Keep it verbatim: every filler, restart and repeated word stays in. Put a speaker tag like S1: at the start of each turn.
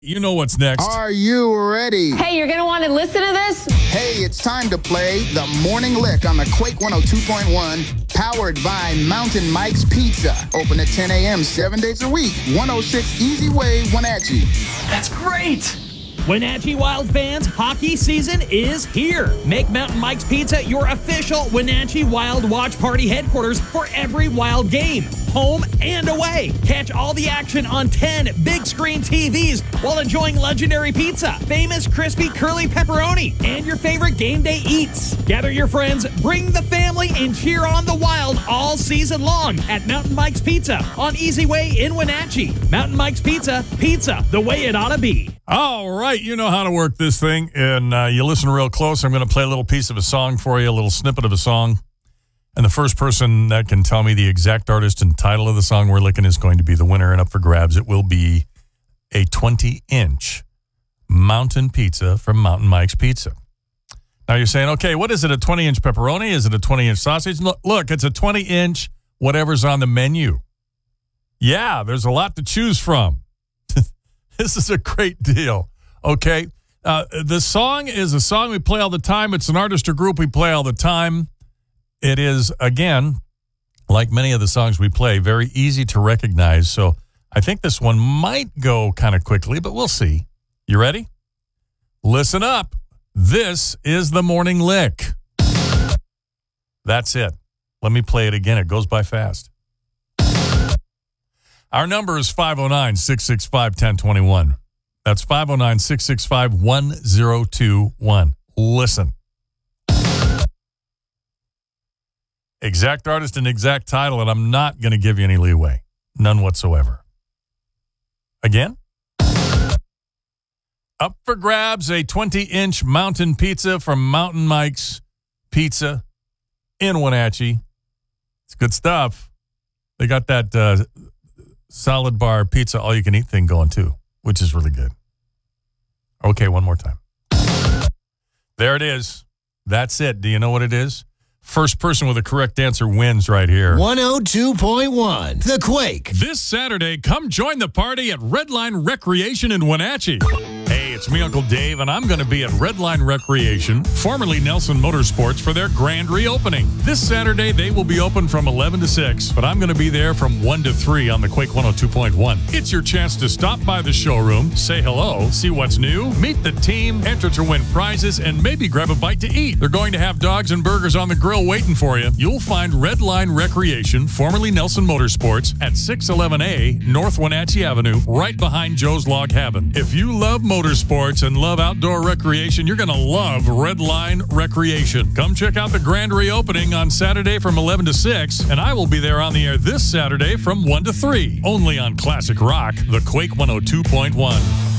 S1: You know what's next.
S2: Are you ready?
S3: Hey, you're going to want to listen to this?
S2: Hey, it's time to play the Morning Lick on the Quake one oh two point one, powered by Mountain Mike's Pizza. Open at ten a.m. seven days a week. one oh six Easy Way, Wenatchee.
S4: That's great! Wenatchee Wild fans, hockey season is here. Make Mountain Mike's Pizza your official Wenatchee Wild watch party headquarters for every Wild game, home and away. Catch all the action on ten big screen T Vs while enjoying legendary pizza, famous crispy curly pepperoni, and your favorite game day eats. Gather your friends, bring the family, and cheer on the Wild all season long at Mountain Mike's Pizza on Easy Way in Wenatchee. Mountain Mike's Pizza, pizza the way it ought to be.
S1: All right, you know how to work this thing, and uh, you listen real close. I'm going to play a little piece of a song for you, a little snippet of a song. And the first person that can tell me the exact artist and title of the song we're licking is going to be the winner, and up for grabs. It will be a twenty-inch mountain pizza from Mountain Mike's Pizza. Now you're saying, okay, what is it, a twenty-inch pepperoni? Is it a twenty-inch sausage? Look, look, it's a twenty-inch whatever's on the menu. Yeah, there's a lot to choose from. This is a great deal, okay? Uh, the song is a song we play all the time. It's an artist or group we play all the time. It is, again, like many of the songs we play, very easy to recognize. So I think this one might go kind of quickly, but we'll see. You ready? Listen up. This is the Morning Lick. That's it. Let me play it again. It goes by fast. Our number is five oh nine, six six five, one oh two one. That's five oh nine, six six five, one oh two one. Listen. Exact artist and exact title, and I'm not going to give you any leeway. None whatsoever. Again? Up for grabs, a twenty-inch mountain pizza from Mountain Mike's Pizza in Wenatchee. It's good stuff. They got that uh, solid bar pizza, all-you-can-eat thing going, too, which is really good. Okay, one more time. There it is. That's it. Do you know what it is? First person with a correct answer wins right here.
S5: one oh two point one, The Quake.
S1: This Saturday, come join the party at Redline Recreation in Wenatchee. Hey, it's me, Uncle Dave, and I'm going to be at Redline Recreation, formerly Nelson Motorsports, for their grand reopening. This Saturday, they will be open from eleven to six, but I'm going to be there from one to three on the Quake one oh two point one. It's your chance to stop by the showroom, say hello, see what's new, meet the team, enter to win prizes, and maybe grab a bite to eat. They're going to have dogs and burgers on the grill waiting for you. You'll find Redline Recreation, formerly Nelson Motorsports, at six eleven A North Wenatchee Avenue, right behind Joe's Log Cabin. If you love motorsports and love outdoor recreation, you're going to love Redline Recreation. Come check out the grand reopening on Saturday from eleven to six, and I will be there on the air this Saturday from one to three, only on Classic Rock, the Quake one oh two point one.